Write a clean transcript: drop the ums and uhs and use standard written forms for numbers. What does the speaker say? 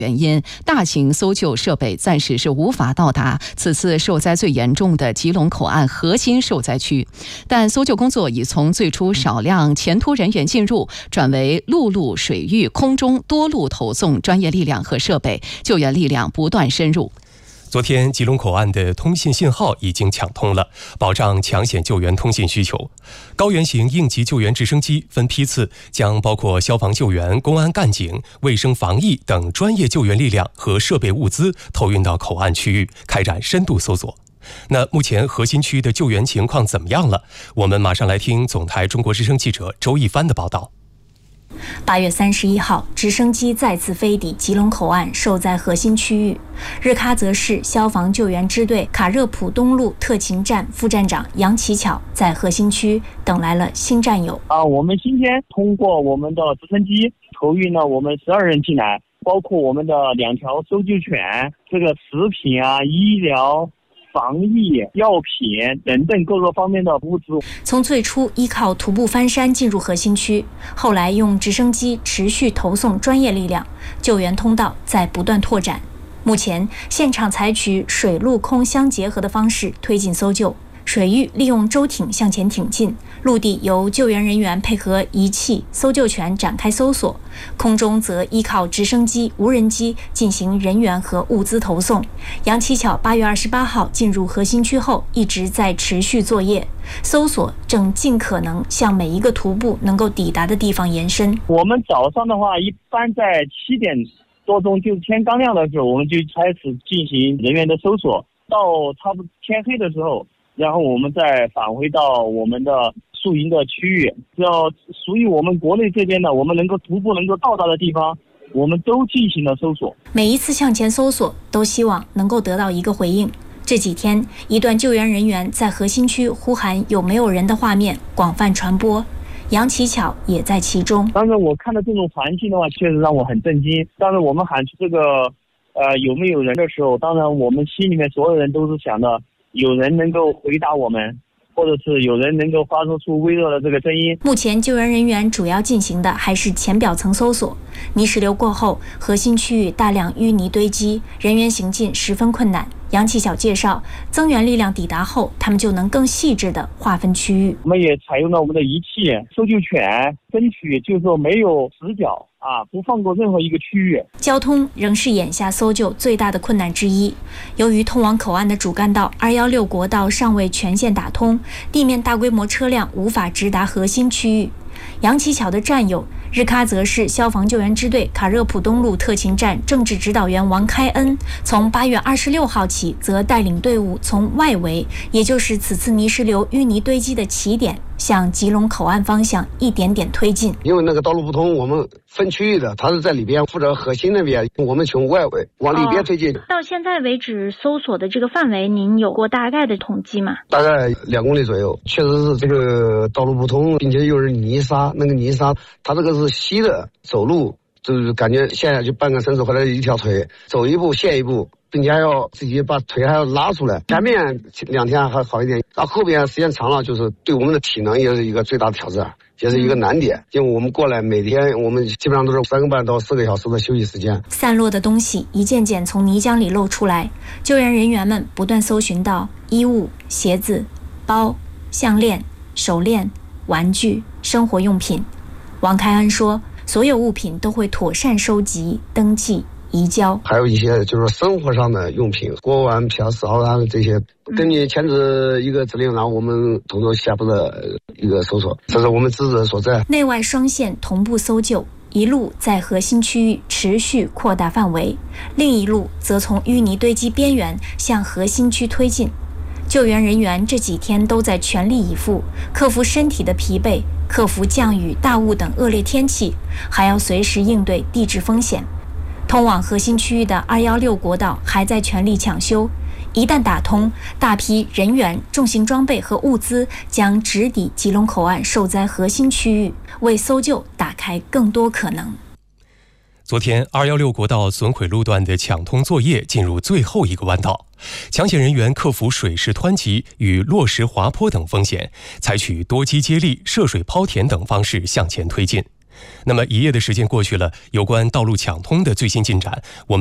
原因，大型搜救设备暂时是无法到达此次受灾最严重的吉隆口岸核心受灾区，但搜救工作已从最初少量前突人员进入，转为陆路、水域、空中多路投送专业力量和设备，救援力量不断深入。 昨天，吉隆口岸的通信信号已经抢通了，保障抢险救援通信需求。高原型应急救援直升机分批次将包括消防救援、公安干警、卫生防疫等专业救援力量和设备物资投运到口岸区域，开展深度搜索。那目前核心区的救援情况怎么样了？我们马上来听总台中国之声记者周一帆的报道。 8月31号，直升机再次飞抵吉隆口岸受灾核心区域。日喀则市消防救援支队卡热普东路特勤站副站长杨奇巧在核心区等来了新战友。 我们今天通过我们的直升机投运了我们12人进来，包括我们的2条搜救犬，这个食品医疗、防疫、药品等等各个方面的物资。 从最初依靠徒步翻山进入核心区，后来用直升机持续投送专业力量，救援通道在不断拓展。目前现场采取水陆空相结合的方式推进搜救，水域利用舟艇向前挺进，陆地由救援人员配合仪器、搜救犬展开搜索，空中则依靠直升机、无人机进行人员和物资投送。杨奇巧8月28号进入核心区后，一直在持续作业，搜索正尽可能向每一个徒步能够抵达的地方延伸。 我们早上的话，一般在7点多钟，就是天刚亮的时候，我们就开始进行人员的搜索，到差不多天黑的时候，然后我们再返回到我们的宿营的区域，只要属于我们国内这边的，我们能够徒步能够到达的地方，我们都进行了搜索。 每一次向前搜索，都希望能够得到一个回应。这几天，一段救援人员在核心区呼喊有没有人的画面广泛传播，杨奇巧也在其中。 当然，我看到这种环境的话，确实让我很震惊。当然，我们喊出这个有没有人的时候，当然我们心里面所有人都是想的，有人能够回答我们，或者是有人能够发出微弱的这个声音。 目前救援人员主要进行的还是浅表层搜索。泥石流过后，核心区域大量淤泥堆积，人员行进十分困难。杨奇巧介绍，增援力量抵达后，他们就能更细致地划分区域。 我们也采用了我们的仪器、搜救犬，争取就是说没有死角不放过任何一个区域。 交通仍是眼下搜救最大的困难之一。由于通往口岸的主干道216国道尚未全线打通，地面大规模车辆无法直达核心区域。杨奇巧的战友日喀则市消防救援支队卡热普东路特勤站政治指导员王开恩，从8月26号起，则带领队伍从外围，也就是此次泥石流淤泥堆积的起点，向吉隆口岸方向一点点推进。 因为那个道路不通，我们分区域的，他是在里边负责核心那边，我们从外围往里边推进。 到现在为止，搜索的这个范围，您有过大概的统计吗？ 大概2公里左右，确实是这个道路不通，并且又是泥沙，那个泥沙它这个是稀的，走路就是感觉陷下去半个身子或者一条腿，走一步陷一步，并且还要自己把腿还要拉出来。前面2天还好一点，到后边时间长了，就是对我们的体能也是一个最大的挑战，也是一个难点。因为我们过来每天我们基本上都是3个半到4个小时的休息时间。 散落的东西一件件从泥浆里露出来，救援人员们不断搜寻到衣物、鞋子、包、项链、手链、玩具、生活用品。王开恩说，所有物品都会妥善收集、登记、移交。 还有一些就是生活上的用品，锅碗瓢勺这些，根据签字一个指令，然后我们统筹下步的一个搜索，这是我们职责所在。 内外双线同步搜救，一路在核心区域持续扩大范围，另一路则从淤泥堆积边缘向核心区推进。救援人员这几天都在全力以赴，克服身体的疲惫，克服降雨、大雾等恶劣天气，还要随时应对地质风险。通往核心区域的216国道还在全力抢修，一旦打通，大批人员、重型装备和物资将直抵吉隆口岸受灾核心区域，为搜救打开更多可能。 昨天216国道损毁路段的抢通作业进入最后一个弯道，抢险人员克服水势湍急与落石滑坡等风险，采取多机接力、涉水抛填等方式向前推进。 那么1夜的时间过去了，有关道路抢通的最新进展，我们